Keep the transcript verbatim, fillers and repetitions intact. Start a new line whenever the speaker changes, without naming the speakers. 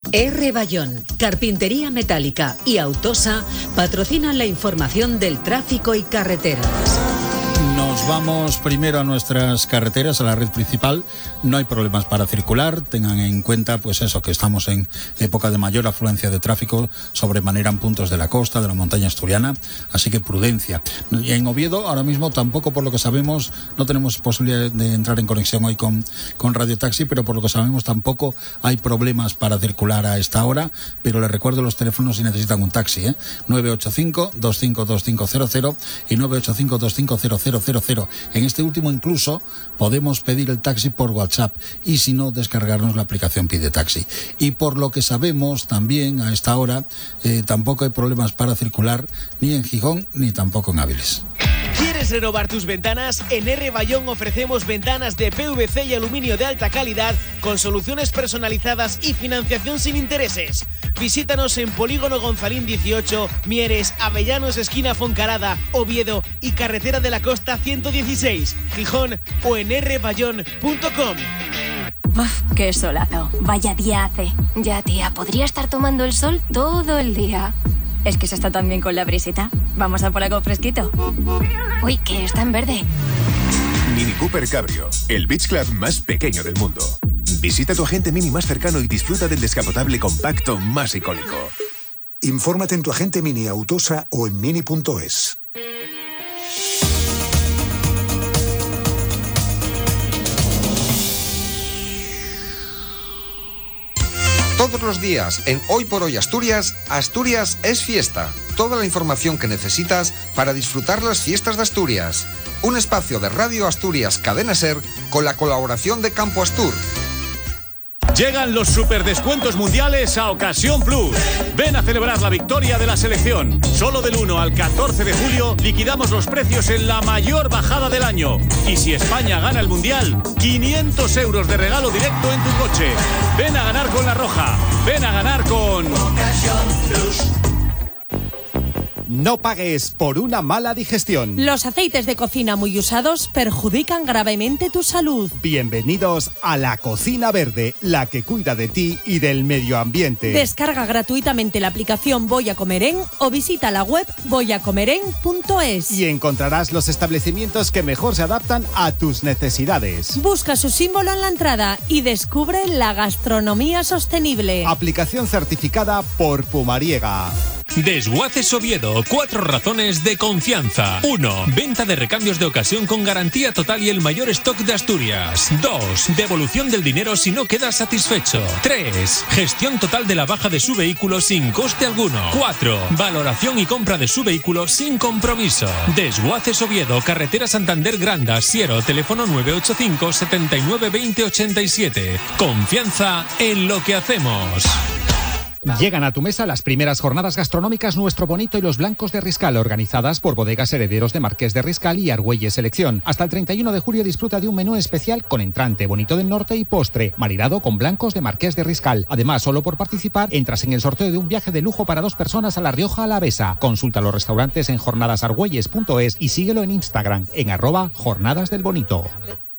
R. Bayón, Carpintería Metálica y Autosa patrocinan la información del tráfico y carreteras.
Nos vamos primero a nuestras carreteras, a la red principal. No hay problemas para circular. Tengan en cuenta, pues eso, que estamos en época de mayor afluencia de tráfico, sobremanera en puntos de la costa, de la montaña asturiana. Así que prudencia. Y en Oviedo, ahora mismo, tampoco, por lo que sabemos, no tenemos posibilidad de entrar en conexión hoy con, con Radio Taxi, pero por lo que sabemos tampoco hay problemas para circular a esta hora. Pero les recuerdo los teléfonos si necesitan un taxi, ¿eh? nueve ocho cinco, dos cinco dos cinco cero cero y nueve ocho cinco dos cinco cero cero cero cero. En este último incluso podemos pedir el taxi por WhatsApp y si no, descargarnos la aplicación Pide Taxi. Y por lo que sabemos también a esta hora eh, tampoco hay problemas para circular ni en Gijón ni tampoco en Áviles.
¿Quieres renovar tus ventanas? En R. Bayón ofrecemos ventanas de P V C y aluminio de alta calidad con soluciones personalizadas y financiación sin intereses. Visítanos en Polígono Gonzalín dieciocho, Mieres, Avellanos, esquina Foncarada, Oviedo y Carretera de la Costa ciento dieciséis, Gijón o en r bayón punto com.
Uf, qué solazo. Vaya día hace. Ya, tía, podría estar tomando el sol todo el día. Es que se está tan bien con la brisita. Vamos a por algo fresquito. Uy, que está en verde.
Mini Cooper Cabrio, el beach club más pequeño del mundo. Visita tu agente Mini más cercano y disfruta del descapotable compacto más icónico.
Infórmate en tu agente Mini Autosa o en mini punto es.
Todos los días en Hoy por Hoy Asturias, Asturias es fiesta. Toda la información que necesitas para disfrutar las fiestas de Asturias. Un espacio de Radio Asturias Cadena Ser con la colaboración de Campo Astur.
Llegan los superdescuentos mundiales a Ocasión Plus. Ven a celebrar la victoria de la selección. Solo del uno al catorce de julio liquidamos los precios en la mayor bajada del año. Y si España gana el mundial, quinientos euros de regalo directo en tu coche. Ven a ganar con La Roja. Ven a ganar con Ocasión Plus.
No pagues por una mala digestión.
Los aceites de cocina muy usados perjudican gravemente tu salud.
Bienvenidos a La Cocina Verde, la que cuida de ti y del medio ambiente.
Descarga gratuitamente la aplicación Voy a Comer En o visita la web voy a comer en punto es.
Y encontrarás los establecimientos que mejor se adaptan a tus necesidades.
Busca su símbolo en la entrada y descubre la gastronomía sostenible.
Aplicación certificada por Pumariega.
Desguaces Oviedo, cuatro razones de confianza. uno. Venta de recambios de ocasión con garantía total y el mayor stock de Asturias. dos. Devolución del dinero si no quedas satisfecho. tres. Gestión total de la baja de su vehículo sin coste alguno. cuatro. Valoración y compra de su vehículo sin compromiso. Desguaces Oviedo, carretera Santander Granda, Siero, teléfono nueve ocho cinco, setenta y nueve, veinte, ochenta y siete. Confianza en lo que hacemos.
Llegan a tu mesa las primeras jornadas gastronómicas Nuestro Bonito y los Blancos de Riscal, organizadas por Bodegas Herederos de Marqués de Riscal y Argüelles Selección. Hasta el treinta y uno de julio disfruta de un menú especial con entrante, bonito del norte y postre, maridado con blancos de Marqués de Riscal. Además, solo por participar, entras en el sorteo de un viaje de lujo para dos personas a La Rioja Alavesa. Consulta los restaurantes en jornadas argüelles punto es y síguelo en Instagram en arroba Jornadas del Bonito.